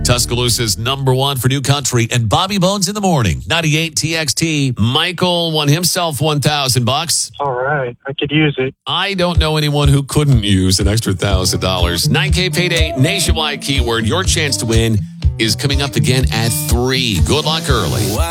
Tuscaloosa's number one for new country, and Bobby Bones in the morning. 98 TXT. Michael won himself $1,000. All right. I could use it. I don't know anyone who couldn't use an extra $1,000. 9K payday, nationwide keyword. Your chance to win is coming up again at 3. Good luck early.